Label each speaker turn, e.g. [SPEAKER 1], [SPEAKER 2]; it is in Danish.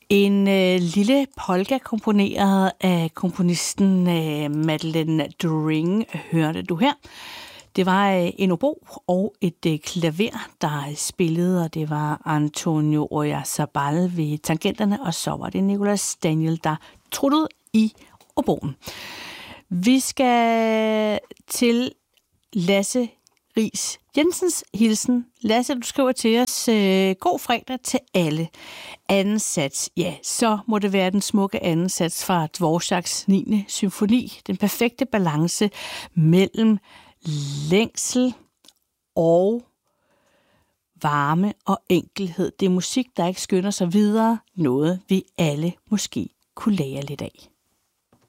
[SPEAKER 1] En lille polka komponeret af komponisten Madeleine During hørte du her. Det var en obo og et klaver, der spillede, og det var Antonio Oyarzabal ved tangenterne, og så var det Nicolas Daniel, der truttede i oboen. Vi skal til Lasse Riis Jensens hilsen. Lasse, du skriver til os, god fredag til alle. Anden sats, ja, så må det være den smukke anden sats fra Dvoraks 9. symfoni. Den perfekte balance mellem længsel og varme og enkelhed. Det er musik, der ikke skynder sig videre. Noget vi alle måske kunne lære lidt af.